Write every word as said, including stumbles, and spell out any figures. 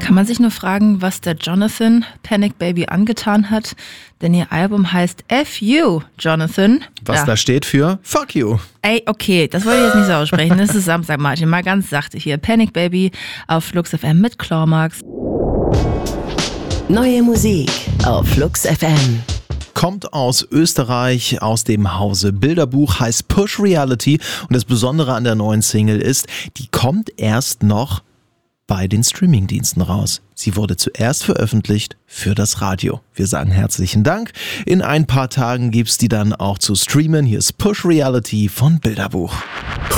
Kann man sich nur fragen, was der Jonathan Panic Baby angetan hat? Denn ihr Album heißt F You, Jonathan. Was ja. da steht für Fuck You. Ey, okay, das wollte ich jetzt nicht so aussprechen. Das ist Samstag, Martin. Mal ganz sachte hier. Panic Baby auf Flux F M mit Climax. Neue Musik auf Flux F M. Kommt aus Österreich, aus dem Hause Bilderbuch, heißt Push Reality. Und das Besondere an der neuen Single ist, die kommt erst noch bei den Streamingdiensten raus. Sie wurde zuerst veröffentlicht für das Radio. Wir sagen herzlichen Dank. In ein paar Tagen gibt's die dann auch zu streamen. Hier ist Push Reality von Bilderbuch.